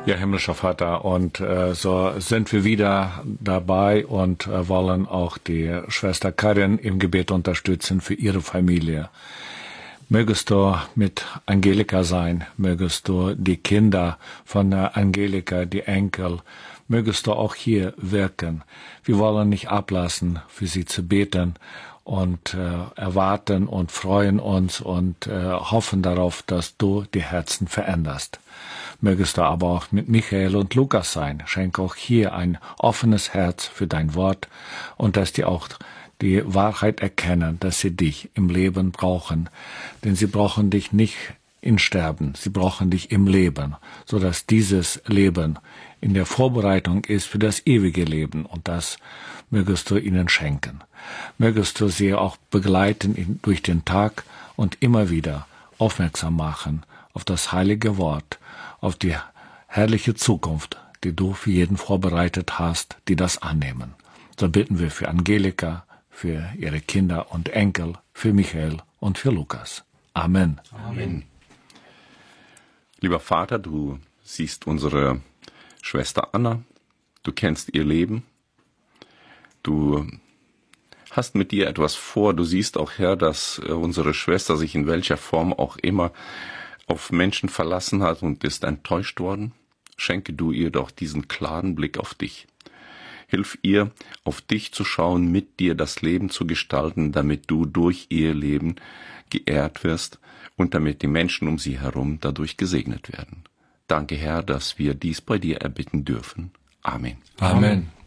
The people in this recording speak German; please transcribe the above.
Ja, himmlischer Vater, und so sind wir wieder dabei und wollen auch die Schwester Karin im Gebet unterstützen für ihre Familie. Mögest du mit Angelika sein, mögest du die Kinder von Angelika, die Enkel, mögest du auch hier wirken. Wir wollen nicht ablassen, für sie zu beten und erwarten und freuen uns und hoffen darauf, dass du die Herzen veränderst. Mögest du aber auch mit Michael und Lukas sein. Schenke auch hier ein offenes Herz für dein Wort und dass die auch die Wahrheit erkennen, dass sie dich im Leben brauchen. Denn sie brauchen dich nicht im Sterben, sie brauchen dich im Leben, so dass dieses Leben in der Vorbereitung ist für das ewige Leben, und das mögest du ihnen schenken. Mögest du sie auch begleiten durch den Tag und immer wieder aufmerksam machen auf das heilige Wort, auf die herrliche Zukunft, die du für jeden vorbereitet hast, die das annehmen. So bitten wir für Angelika, für ihre Kinder und Enkel, für Michael und für Lukas. Amen. Amen. Lieber Vater, du siehst unsere Schwester Anna, du kennst ihr Leben, du hast mit ihr etwas vor, du siehst auch, Herr, dass unsere Schwester sich in welcher Form auch immer auf Menschen verlassen hat und ist enttäuscht worden. Schenke du ihr doch diesen klaren Blick auf dich. Hilf ihr, auf dich zu schauen, mit dir das Leben zu gestalten, damit du durch ihr Leben geehrt wirst und damit die Menschen um sie herum dadurch gesegnet werden. Danke, Herr, dass wir dies bei dir erbitten dürfen. Amen. Amen.